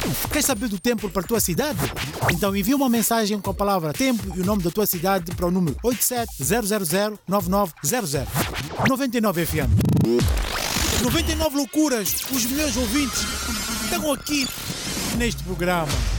Queres saber do tempo para a tua cidade? Então envia uma mensagem com a palavra tempo e o nome da tua cidade para o número 87-000-9900. 99 FM. 99 loucuras. Os meus ouvintes estão aqui neste programa.